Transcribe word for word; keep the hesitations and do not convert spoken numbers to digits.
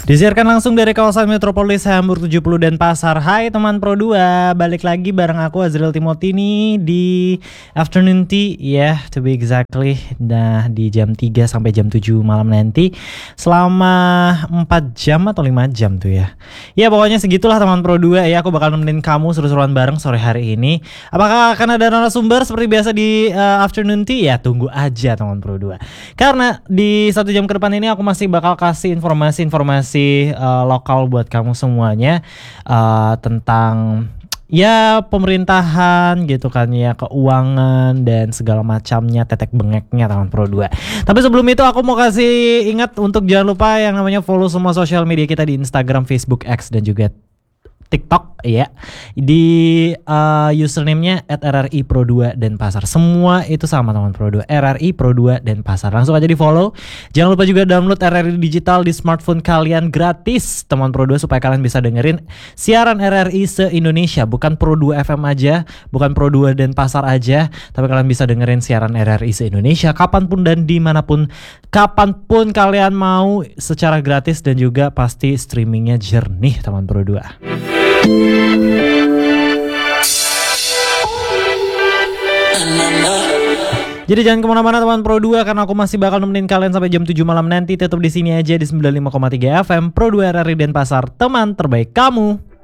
Disiarkan langsung dari kawasan Metropolis Hamburg tujuh puluh Denpasar. Hai teman Pro dua, balik lagi bareng aku Azriel Timothy nih di Afternoon Tea, ya yeah, to be exactly. Nah, di jam tiga sampai jam tujuh malam nanti selama empat jam atau lima jam tuh ya. Ya pokoknya segitulah teman Pro dua ya, aku bakal nemenin kamu seru-seruan bareng sore hari ini. Apakah akan ada narasumber seperti biasa di uh, Afternoon Tea? Ya tunggu aja teman Pro dua. Karena di satu jam ke depan ini aku masih bakal kasih informasi-informasi Uh, lokal buat kamu semuanya uh, tentang ya pemerintahan gitu kan ya, keuangan dan segala macamnya, tetek bengeknya teman Pro dua. Tapi sebelum itu aku mau kasih ingat untuk jangan lupa yang namanya follow semua sosial media kita di Instagram, Facebook, X dan juga TikTok ya, di uh, username-nya at R R I Pro dua Denpasar. Semua itu sama teman Pro dua, R R I Pro dua Denpasar. Langsung aja di follow. Jangan lupa juga download R R I Digital di smartphone kalian gratis teman Pro dua, supaya kalian bisa dengerin siaran R R I se-Indonesia. Bukan Pro dua F M aja, bukan Pro dua Denpasar aja, tapi kalian bisa dengerin siaran R R I se-Indonesia kapanpun dan dimanapun, kapanpun kalian mau, secara gratis dan juga pasti streamingnya jernih teman Pro dua. Jadi jangan kemana-mana teman Pro dua, karena aku masih bakal nemenin kalian sampai jam tujuh malam nanti. Tetap di sini aja di sembilan puluh lima koma tiga F M Pro dua R R I Denpasar, teman terbaik kamu.